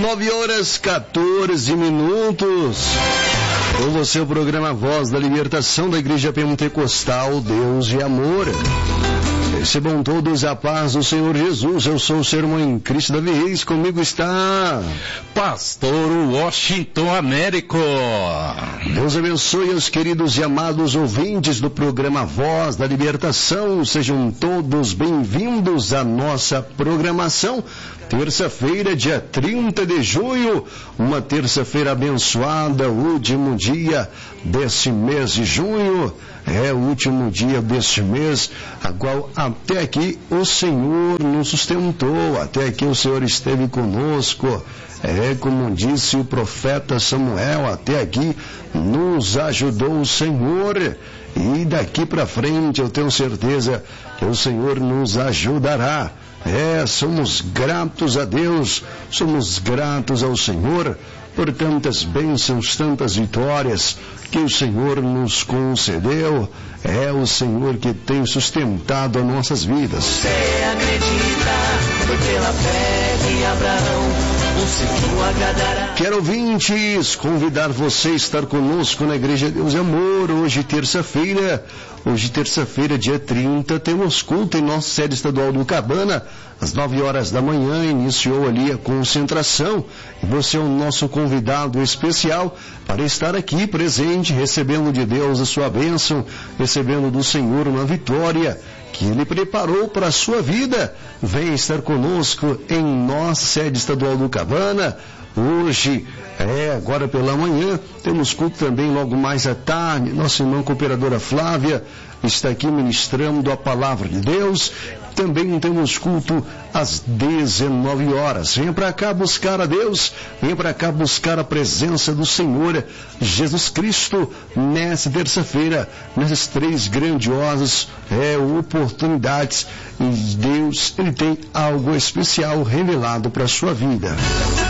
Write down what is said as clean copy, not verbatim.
9h14. Com você o programa Voz da Libertação da Igreja Pentecostal Deus e Amor. Recebam todos a paz do Senhor Jesus. Eu sou o seu irmão em Cristo Davi Reis. Comigo está Pastor Washington Américo. Deus abençoe os queridos e amados ouvintes do programa Voz da Libertação. Sejam todos bem-vindos à nossa programação. Terça-feira, dia 30 de junho, uma terça-feira abençoada, último dia desse mês de junho, é o último dia deste mês, a qual até aqui o Senhor nos sustentou, até aqui o Senhor esteve conosco, como disse o profeta Samuel, até aqui nos ajudou o Senhor, e daqui para frente eu tenho certeza que o Senhor nos ajudará. Somos gratos a Deus, somos gratos ao Senhor por tantas bênçãos, tantas vitórias que o Senhor nos concedeu. É o Senhor que tem sustentado as nossas vidas. Você acredita, foi pela fé de Abraão, o Senhor agradará. Quero, ouvintes, convidar você a estar conosco na Igreja Deus e Amor, hoje terça-feira, dia 30, temos culto em nossa sede estadual do Cabana, às 9 horas da manhã, iniciou ali a concentração, e você é o nosso convidado especial para estar aqui presente, recebendo de Deus a sua bênção, recebendo do Senhor uma vitória que Ele preparou para a sua vida. Venha estar conosco em nossa sede estadual do Cabana. Hoje, agora pela manhã, temos culto também logo mais à tarde. Nossa irmã cooperadora Flávia está aqui ministrando a palavra de Deus. Também temos culto às 19 horas. Venha para cá buscar a Deus, venha para cá buscar a presença do Senhor Jesus Cristo nessa terça-feira, nessas 3 grandiosas oportunidades. E Deus, Ele tem algo especial revelado para a sua vida.